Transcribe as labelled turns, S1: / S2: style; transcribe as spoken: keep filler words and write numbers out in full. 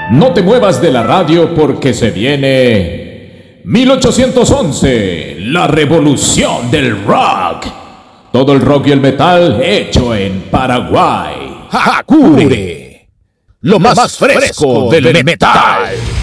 S1: No te muevas de la radio porque se viene mil ochocientos once, la revolución del rock. Todo el rock y el metal hecho en Paraguay.
S2: Hakure, lo más fresco del metal.